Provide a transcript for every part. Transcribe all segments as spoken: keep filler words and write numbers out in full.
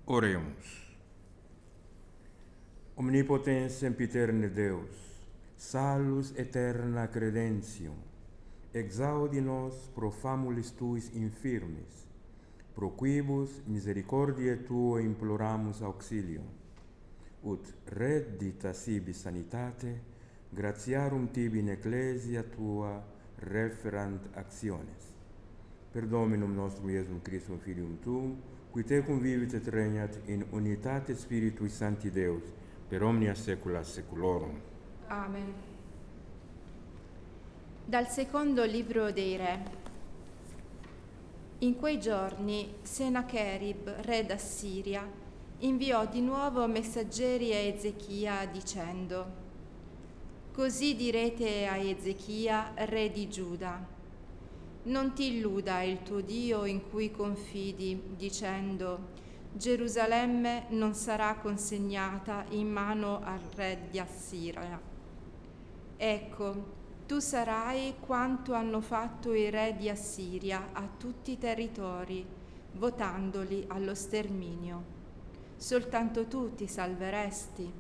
Oremos. Omnipotens sempiterne Deus, salus eterna credentium, exaudi nos pro famulis tuis infirmis, pro quibus misericordiae tuae imploramus auxilium, ut reddita sibi sanitate, gratiarum tibi in ecclesia tua referant actiones. Per Dominum nostrum Iesum Christum Filium Tuum, qui tecum vivit et regnat in unitate Spiritui Sancti Deus, per omnia saecula saeculorum. Amen. Dal secondo libro dei Re. In quei giorni Senacherib, re d'Assiria, inviò di nuovo messaggeri a Ezechia dicendo: Così direte a Ezechia, re di Giuda: non ti illuda il tuo Dio in cui confidi, dicendo: Gerusalemme non sarà consegnata in mano al re di Assiria. Ecco, tu sarai quanto hanno fatto i re di Assiria a tutti i territori, votandoli allo sterminio. Soltanto tu ti salveresti.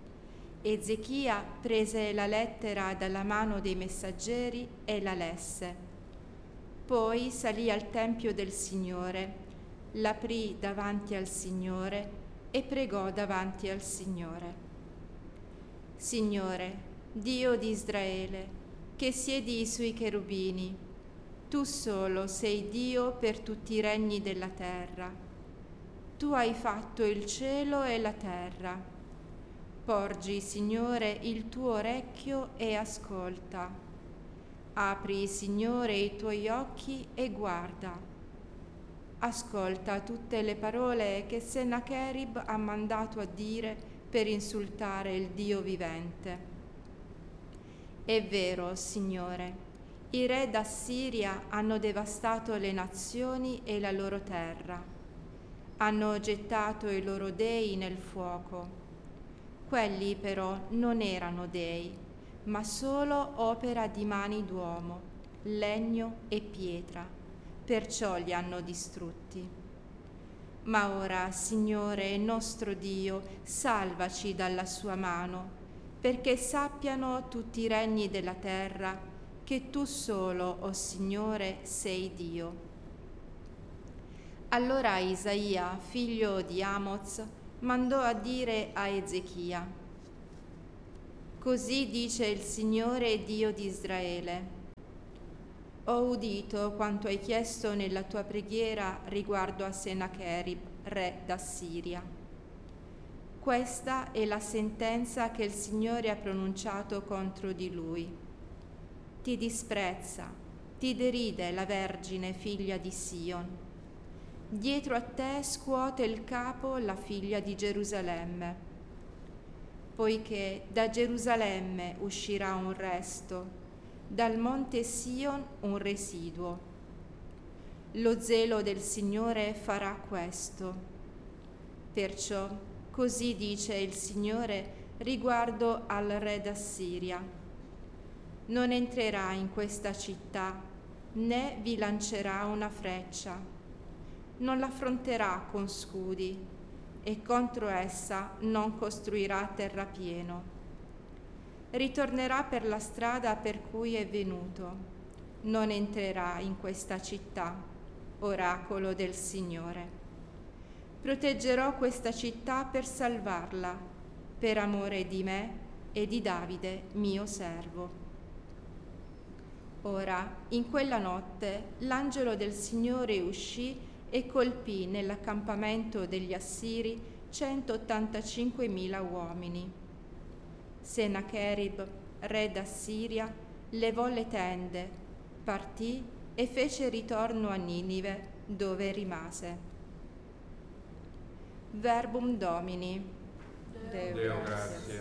Ezechia prese la lettera dalla mano dei messaggeri e la lesse. Poi salì al Tempio del Signore, l'aprì davanti al Signore e pregò davanti al Signore. Signore, Dio di Israele, che siedi sui cherubini, tu solo sei Dio per tutti i regni della terra. Tu hai fatto il cielo e la terra. Porgi, Signore, il tuo orecchio e ascolta. Apri, Signore, i tuoi occhi e guarda. Ascolta tutte le parole che Senacherib ha mandato a dire per insultare il Dio vivente. È vero, Signore, i re d'Assiria hanno devastato le nazioni e la loro terra. Hanno gettato i loro dei nel fuoco. Quelli però non erano dei, ma solo opera di mani d'uomo, legno e pietra, perciò li hanno distrutti. Ma ora, Signore nostro Dio, salvaci dalla sua mano, perché sappiano tutti i regni della terra che tu solo, o Signore, sei Dio. Allora Isaia, figlio di Amoz, mandò a dire a Ezechia: Così dice il Signore Dio di Israele: Ho udito quanto hai chiesto nella tua preghiera riguardo a Senacherib, re d'Assiria. Questa è la sentenza che il Signore ha pronunciato contro di lui. Ti disprezza, ti deride la Vergine figlia di Sion. Dietro a te scuote il capo la figlia di Gerusalemme. Poiché da Gerusalemme uscirà un resto, dal monte Sion un residuo. Lo zelo del Signore farà questo. Perciò così dice il Signore riguardo al re d'Assiria: non entrerà in questa città, né vi lancerà una freccia. Non l'affronterà con scudi, e contro essa non costruirà terrapieno. Ritornerà per la strada per cui è venuto, non entrerà in questa città, oracolo del Signore. Proteggerò questa città per salvarla, per amore di me e di Davide, mio servo. Ora, in quella notte, l'angelo del Signore uscì e colpì nell'accampamento degli Assiri centottantacinquemila uomini. Senacherib, re d'Assiria, levò le tende, partì e fece ritorno a Ninive, dove rimase. Verbum Domini. Deo, Deo gratias.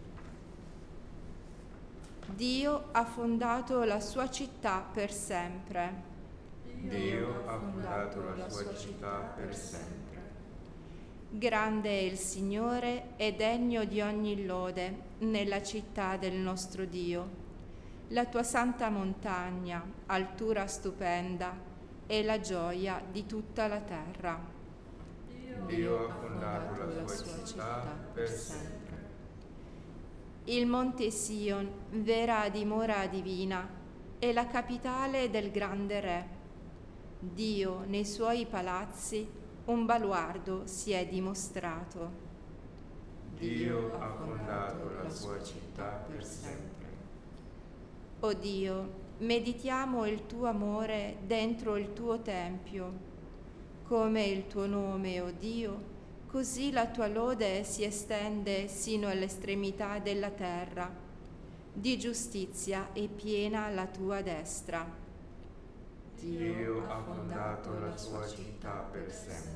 Dio ha fondato la sua città per sempre. Dio ha fondato la sua città per sempre. Grande è il Signore e degno di ogni lode nella città del nostro Dio. La tua santa montagna, altura stupenda, è la gioia di tutta la terra. Dio ha fondato la sua città per sempre. Il Monte Sion, vera dimora divina, è la capitale del grande Re. Dio nei suoi palazzi un baluardo si è dimostrato. Dio ha fondato la sua città per sempre. O Dio, meditiamo il tuo amore dentro il tuo tempio. Come il tuo nome, o Dio, così la tua lode si estende sino all'estremità della terra. Di giustizia è piena la tua destra. Dio ha fondato la sua città per sempre.